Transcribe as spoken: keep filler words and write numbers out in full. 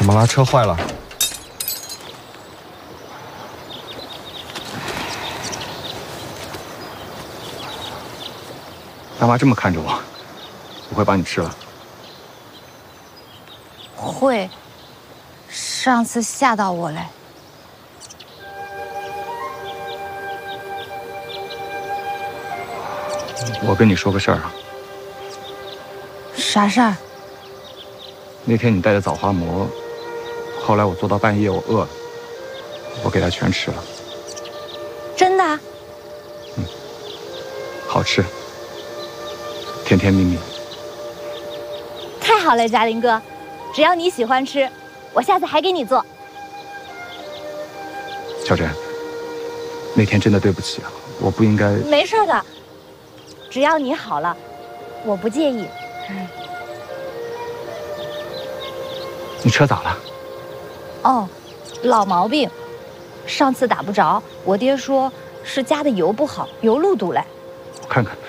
怎么了？车坏了？ 大妈这么看着我，不会把你吃了？ 会。上次吓到我嘞。 我跟你说个事儿啊。 啥事儿？ 那天你带的枣花馍，后来我做到半夜，我饿了，我给他全吃了。 真的？ 嗯，好吃，甜甜蜜蜜。 太好了，嘉林哥，只要你喜欢吃，我下次还给你做。 小珍，那天真的对不起啊，我不应该。 没事的，只要你好了，我不介意。 你车咋了？ 哦，老毛病，上次打不着，我爹说是加的油不好，油路堵嘞。 我看看。